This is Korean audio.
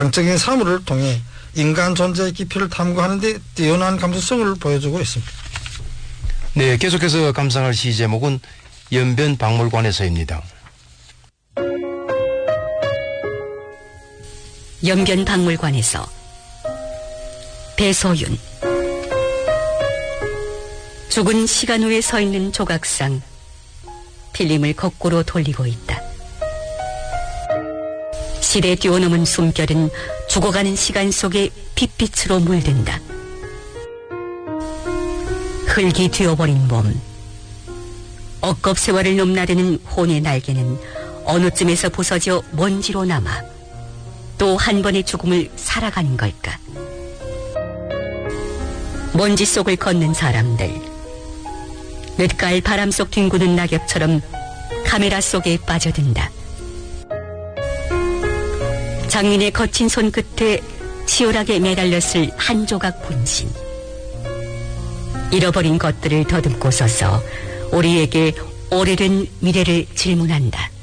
정적인 사물을 통해 인간 존재의 깊이를 탐구하는 데 뛰어난 감수성을 보여주고 있습니다. 네, 계속해서 감상할 시 제목은 연변박물관에서입니다. 연변박물관에서 배소윤. 죽은 시간 후에 서 있는 조각상, 필름을 거꾸로 돌리고 있다. 시대 뛰어넘은 숨결은 죽어가는 시간 속에 빛빛으로 물든다. 흙이 뒤어버린 몸, 억겁 세월을 넘나드는 혼의 날개는 어느쯤에서 부서져 먼지로 남아 또 한 번의 죽음을 살아가는 걸까? 먼지 속을 걷는 사람들, 늦가을 바람 속 뒹구는 낙엽처럼 카메라 속에 빠져든다. 장민의 거친 손끝에 치열하게 매달렸을 한 조각 분신. 잃어버린 것들을 더듬고 서서 우리에게 오래된 미래를 질문한다.